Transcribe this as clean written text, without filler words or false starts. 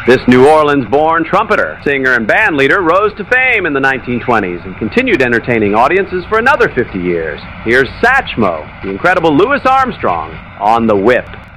This New Orleans-born trumpeter, singer, and band leader rose to fame in the 1920s and continued entertaining audiences for another 50 years. Here's Satchmo, the incredible Louis Armstrong, on the Whip.